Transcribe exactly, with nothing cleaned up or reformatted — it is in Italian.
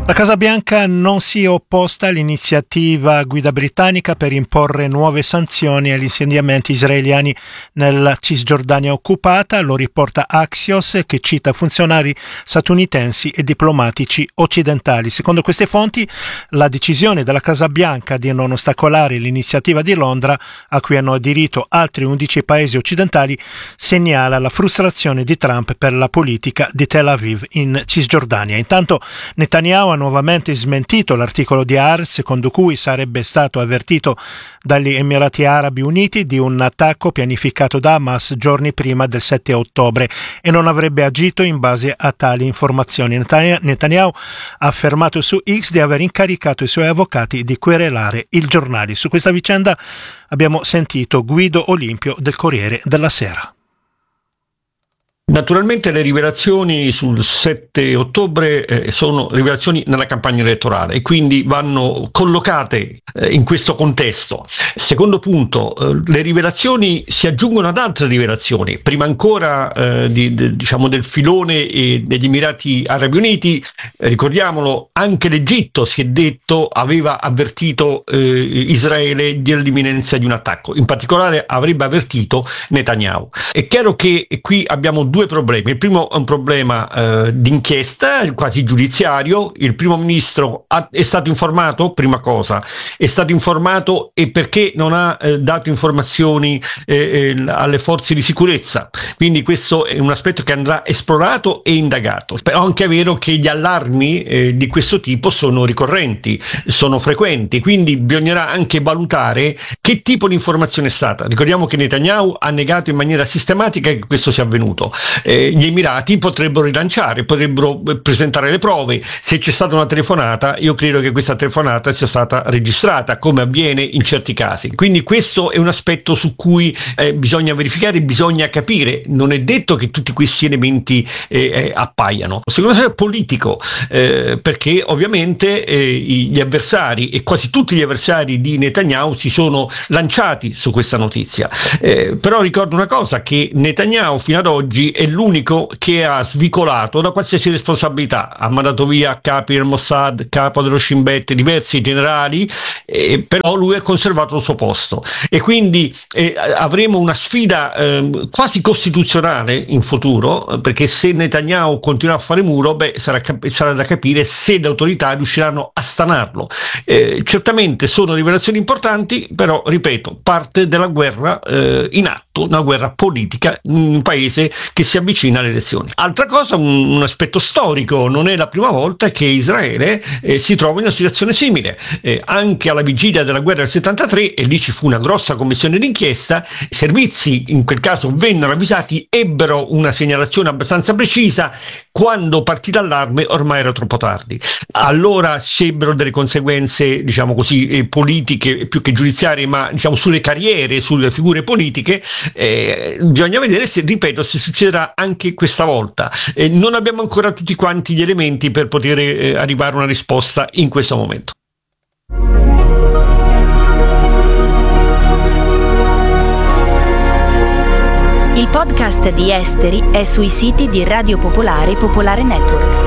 La Casa Bianca non si è opposta all'iniziativa guida britannica per imporre nuove sanzioni agli insediamenti israeliani nella Cisgiordania occupata, lo riporta Axios, che cita funzionari statunitensi e diplomatici occidentali. Secondo queste fonti, la decisione della Casa Bianca di non ostacolare l'iniziativa di Londra, a cui hanno aderito altri undici paesi occidentali, segnala la frustrazione di Trump per la politica di Tel Aviv in Cisgiordania. Intanto Netanyahu ha nuovamente smentito l'articolo di Haaretz secondo cui sarebbe stato avvertito dagli Emirati Arabi Uniti di un attacco pianificato da Hamas giorni prima del sette ottobre e non avrebbe agito in base a tali informazioni. Netanyahu ha affermato su X di aver incaricato i suoi avvocati di querelare il giornale. Su questa vicenda abbiamo sentito Guido Olimpio del Corriere della Sera. Naturalmente le rivelazioni sul sette ottobre eh, sono rivelazioni nella campagna elettorale e quindi vanno collocate eh, in questo contesto. Secondo punto, eh, le rivelazioni si aggiungono ad altre rivelazioni. Prima ancora eh, di, de, diciamo del filone e degli Emirati Arabi Uniti, eh, ricordiamolo, anche l'Egitto, si è detto, aveva avvertito eh, Israele dell'imminenza di un attacco. In particolare avrebbe avvertito Netanyahu. È chiaro che qui abbiamo due Due problemi. Il primo è un problema eh, d'inchiesta, quasi giudiziario. Il primo ministro ha, è stato informato, prima cosa, è stato informato e perché non ha eh, dato informazioni eh, eh, alle forze di sicurezza. Quindi questo è un aspetto che andrà esplorato e indagato. Però è anche vero che gli allarmi eh, di questo tipo sono ricorrenti, sono frequenti, quindi bisognerà anche valutare che tipo di informazione è stata. Ricordiamo che Netanyahu ha negato in maniera sistematica che questo sia avvenuto. Eh, gli Emirati potrebbero rilanciare, potrebbero presentare le prove. Se c'è stata una telefonata, io credo che questa telefonata sia stata registrata, come avviene in certi casi. Quindi questo è un aspetto su cui eh, bisogna verificare, bisogna capire. Non è detto che tutti questi elementi eh, eh, appaiano. Secondo me è politico, eh, perché ovviamente eh, gli avversari e quasi tutti gli avversari di Netanyahu si sono lanciati su questa notizia. Eh, però ricordo una cosa, che Netanyahu fino ad oggi è l'unico che ha svicolato da qualsiasi responsabilità. Ha mandato via capi del Mossad, capo dello Shin Bet, diversi generali, eh, però lui ha conservato il suo posto e quindi eh, avremo una sfida eh, quasi costituzionale in futuro, perché se Netanyahu continua a fare muro, beh, sarà, cap- sarà da capire se le autorità riusciranno a stanarlo. Eh, certamente sono rivelazioni importanti, però ripeto, parte della guerra eh, in atto, una guerra politica in un paese che si avvicina alle elezioni. Altra cosa, un, un aspetto storico, non è la prima volta che Israele eh, si trova in una situazione simile. Eh, anche alla vigilia della guerra del settantatré, e lì ci fu una grossa commissione d'inchiesta, i servizi in quel caso vennero avvisati, ebbero una segnalazione abbastanza precisa, quando partì l'allarme ormai era troppo tardi. Allora si ebbero delle conseguenze, diciamo così, eh, politiche più che giudiziarie, ma diciamo sulle carriere, sulle figure politiche. Eh, bisogna vedere se, ripeto, se succederà anche questa volta. Eh, non abbiamo ancora tutti quanti gli elementi per poter eh, arrivare a una risposta in questo momento. Il podcast di Esteri è sui siti di Radio Popolare e Popolare Network.